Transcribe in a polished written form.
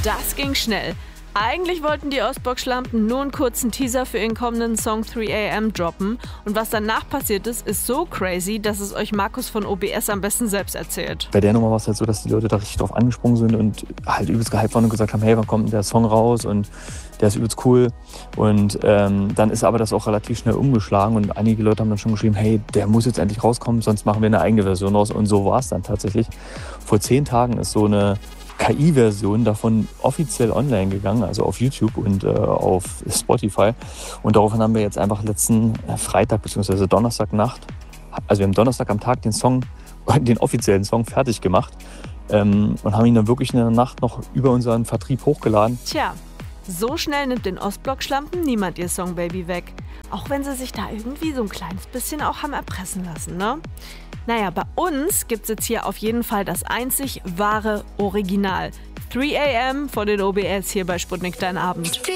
Das ging schnell. Eigentlich wollten die Ostblock-Schlampen nur einen kurzen Teaser für ihren kommenden Song 3am droppen. Und was danach passiert ist so crazy, dass es euch Markus von OBS am besten selbst erzählt. Bei der Nummer war es halt so, dass die Leute da richtig drauf angesprungen sind und halt übelst gehypt waren und gesagt haben, hey, wann kommt denn der Song raus? Und der ist übelst cool. Und dann ist aber das auch relativ schnell umgeschlagen und einige Leute haben dann schon geschrieben, hey, der muss jetzt endlich rauskommen, sonst machen wir eine eigene Version raus. Und so war es dann tatsächlich. Vor 10 Tagen ist so eine KI-Version davon offiziell online gegangen, also auf YouTube und auf Spotify. Und daraufhin haben wir jetzt einfach letzten Freitag bzw. Donnerstagnacht, also wir haben Donnerstag am Tag den offiziellen Song fertig gemacht und haben ihn dann wirklich in der Nacht noch über unseren Vertrieb hochgeladen. Tja, so schnell nimmt den Ostblock-Schlampen niemand ihr Song Baby weg. Auch wenn sie sich da irgendwie so ein kleines bisschen auch haben erpressen lassen, ne? Naja, bei uns gibt's jetzt hier auf jeden Fall das einzig wahre Original. 3am von den OBS hier bei Sputnik Dein Abend.